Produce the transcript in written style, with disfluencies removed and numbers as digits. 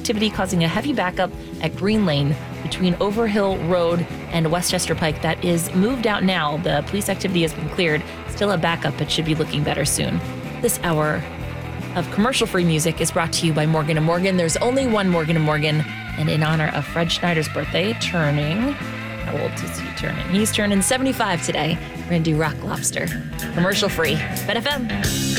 activity causing a heavy backup at Green Lane between Overhill Road and Westchester Pike. That is moved out now. The police activity has been cleared. Still a backup, but should be looking better soon. This hour of commercial-free music is brought to you by Morgan & Morgan. There's only one Morgan & Morgan, and in honor of Fred Schneider's birthday, how old is he turning? He's turning 75 today. We're going to do Rock Lobster. Commercial-free. BET FM.